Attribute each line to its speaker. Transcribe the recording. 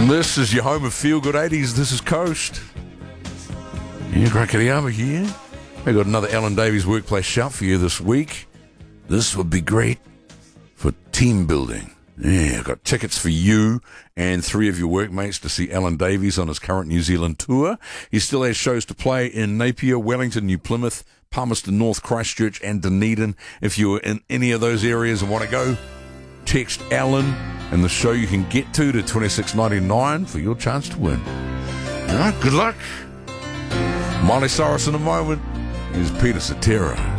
Speaker 1: This is your home of Feel Good 80s. This is Coast. Yeah, Krakariama here. We got another Alan Davies workplace shout for you this week. This would be great for team building. Yeah, I've got tickets for you and 3 of your workmates to see Alan Davies on his current New Zealand tour. He still has shows to play in Napier, Wellington, New Plymouth, Palmerston North, Christchurch and Dunedin. If you're in any of those areas and want to go, text Alan and the show you can get to $26.99 for your chance to win. All right, good luck. Miley Cyrus in a moment. Here's Peter Cetera.